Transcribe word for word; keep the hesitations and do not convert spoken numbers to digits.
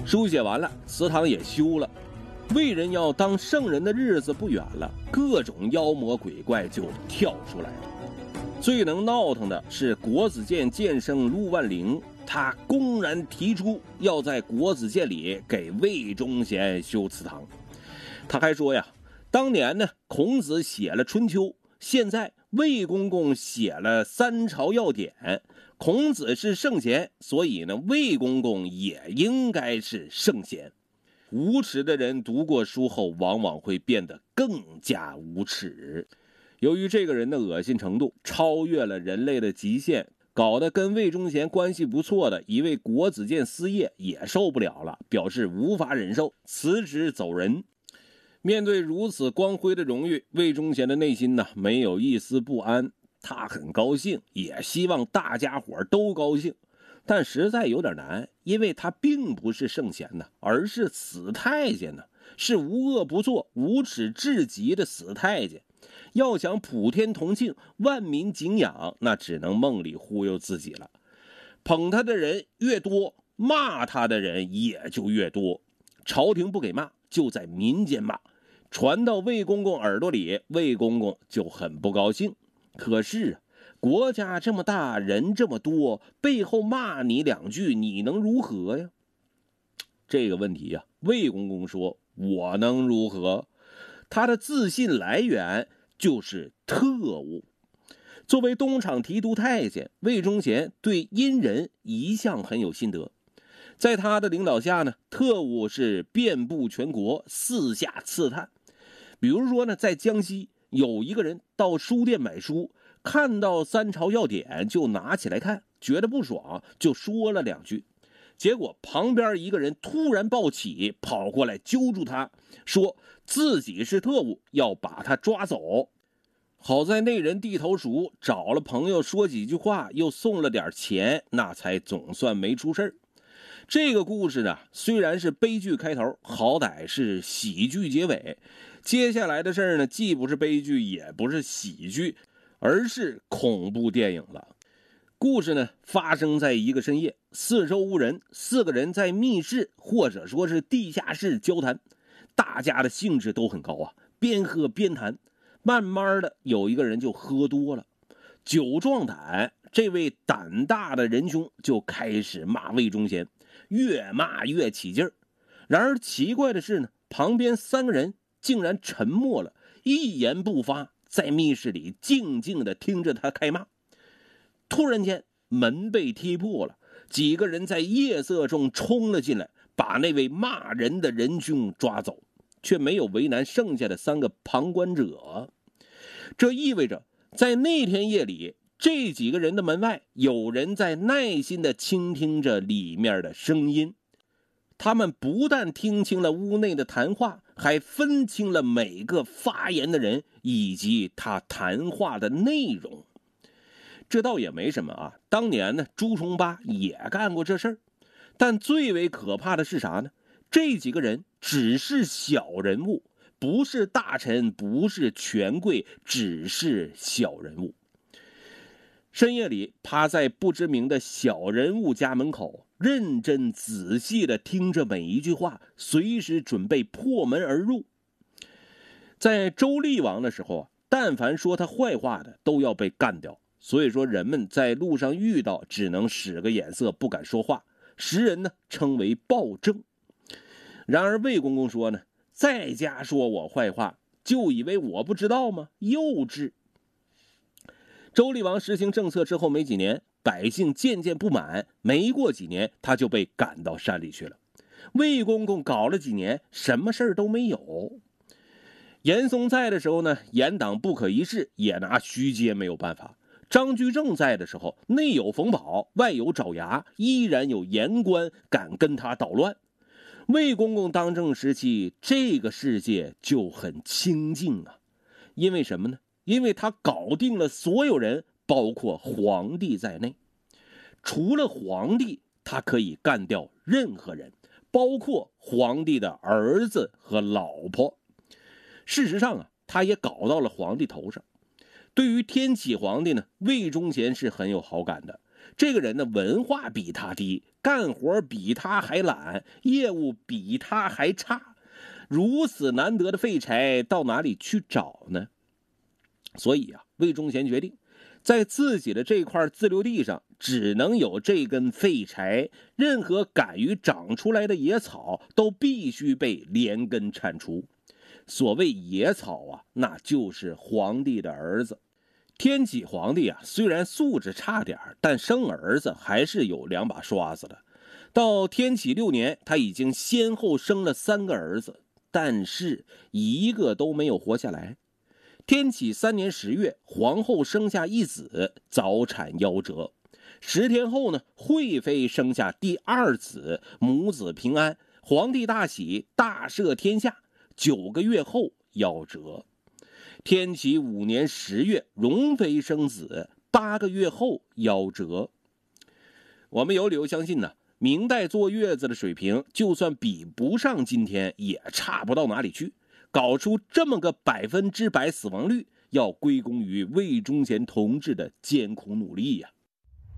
书写完了，祠堂也修了，魏人要当圣人的日子不远了，各种妖魔鬼怪就跳出来了。最能闹腾的是国子监监生陆万龄，他公然提出要在国子监里给魏忠贤修祠堂。他还说呀，当年呢，孔子写了《春秋》，现在魏公公写了《三朝要典》，孔子是圣贤，所以呢，魏公公也应该是圣贤。无耻的人读过书后，往往会变得更加无耻。由于这个人的恶心程度超越了人类的极限，搞得跟魏忠贤关系不错的一位国子监司业也受不了了，表示无法忍受，辞职走人。面对如此光辉的荣誉，魏忠贤的内心呢，没有一丝不安。他很高兴，也希望大家伙都高兴，但实在有点难，因为他并不是圣贤呢，而是死太监呢，是无恶不作、无耻至极的死太监。要想普天同庆、万民敬仰，那只能梦里忽悠自己了。捧他的人越多，骂他的人也就越多。朝廷不给骂，就在民间骂，传到魏公公耳朵里，魏公公就很不高兴。可是啊，国家这么大，人这么多，背后骂你两句，你能如何呀？这个问题呀、啊，魏公公说：“我能如何？”他的自信来源就是特务。作为东厂提督太监，魏忠贤对阴人一向很有心得。在他的领导下呢，特务是遍布全国，四下刺探。比如说呢，在江西有一个人到书店买书，看到《三朝要典》就拿起来看，觉得不爽，就说了两句。结果旁边一个人突然抱起，跑过来揪住他，说自己是特务，要把他抓走。好在那人地头熟，找了朋友说几句话，又送了点钱，那才总算没出事。这个故事呢，虽然是悲剧开头，好歹是喜剧结尾。接下来的事呢，既不是悲剧，也不是喜剧，而是恐怖电影了。故事呢，发生在一个深夜，四周无人，四个人在密室或者说是地下室交谈，大家的兴致都很高啊，边喝边谈。慢慢的，有一个人就喝多了，酒壮胆，这位胆大的仁兄就开始骂魏忠贤，越骂越起劲儿。然而奇怪的是呢，旁边三个人竟然沉默了，一言不发，在密室里静静的听着他开骂。突然间，门被踢破了，几个人在夜色中冲了进来，把那位骂人的仁兄抓走，却没有为难剩下的三个旁观者。这意味着，在那天夜里，这几个人的门外有人在耐心地倾听着里面的声音。他们不但听清了屋内的谈话，还分清了每个发言的人以及他谈话的内容。这倒也没什么啊，当年呢，朱重八也干过这事儿。但最为可怕的是啥呢？这几个人只是小人物，不是大臣，不是权贵，只是小人物。深夜里，趴在不知名的小人物家门口，认真仔细地听着每一句话，随时准备破门而入。在周厉王的时候啊，但凡说他坏话的都要被干掉，所以说人们在路上遇到只能使个眼色，不敢说话，时人呢称为暴政。然而魏公公说呢，在家说我坏话，就以为我不知道吗？幼稚。周厉王实行政策之后没几年，百姓渐渐不满，没过几年他就被赶到山里去了。魏公公搞了几年，什么事儿都没有。严嵩在的时候呢，严党不可一世，也拿虚阶没有办法。张居正在的时候，内有冯保，外有爪牙，依然有言官敢跟他捣乱。魏公公当政时期，这个世界就很清静啊。因为什么呢？因为他搞定了所有人，包括皇帝在内。除了皇帝，他可以干掉任何人，包括皇帝的儿子和老婆。事实上啊，他也搞到了皇帝头上。对于天启皇帝呢，魏忠贤是很有好感的， 这个人的文化比他低，干活比他还懒，业务比他还差，如此难得的废柴到哪里去找呢？所以啊，魏忠贤决定在自己的这块自留地上只能有这根废柴，任何敢于长出来的野草都必须被连根铲除。所谓野草啊，那就是皇帝的儿子。天启皇帝啊，虽然素质差点，但生儿子还是有两把刷子的。到天启六年，他已经先后生了三个儿子，但是一个都没有活下来。天启三年十月，皇后生下一子，早产夭折。十天后呢，惠妃生下第二子，母子平安，皇帝大喜，大赦天下。九个月后夭折。天启五年十月，容妃生子，八个月后夭折。我们有理由相信呢，明代坐月子的水平，就算比不上今天，也差不到哪里去。搞出这么个百分之百死亡率，要归功于魏忠贤同志的艰苦努力呀、啊。